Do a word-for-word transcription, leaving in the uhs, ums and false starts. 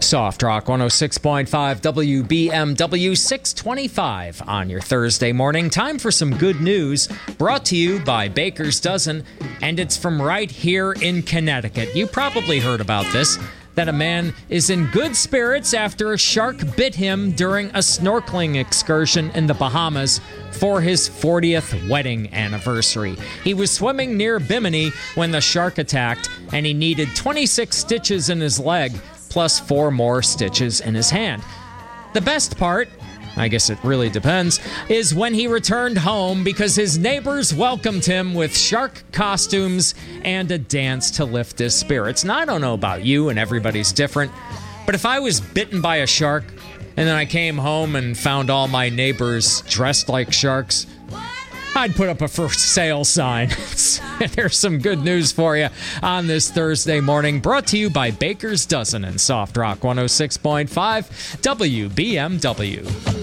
Soft Rock one oh six point five W B M W, six twenty-five on your Thursday morning. Time for some good news, brought to you by Baker's Dozen, and it's from right here in Connecticut. You probably heard about this, that a man is in good spirits after a shark bit him during a snorkeling excursion in the Bahamas for his fortieth wedding anniversary. He was swimming near Bimini when the shark attacked, and he needed twenty-six stitches in his leg, plus four more stitches in his hand. The best part, I guess it really depends, is when he returned home because his neighbors welcomed him with shark costumes and a dance to lift his spirits. Now, I don't know about you, and everybody's different, but if I was bitten by a shark and then I came home and found all my neighbors dressed like sharks, I'd put up a for sale sign. There's some good news for you on this Thursday morning, brought to you by Baker's Dozen and Soft Rock one oh six point five W B M W.